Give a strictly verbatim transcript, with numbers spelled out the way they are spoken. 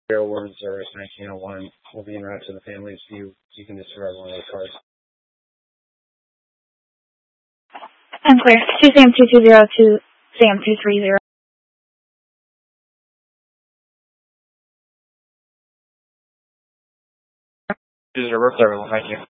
Awards or nineteen oh one will be en route to the families. You you can disregard one of those cards. I'm clear. two Sam two two zero two Sam two three zero. This is a reserve. Thank you.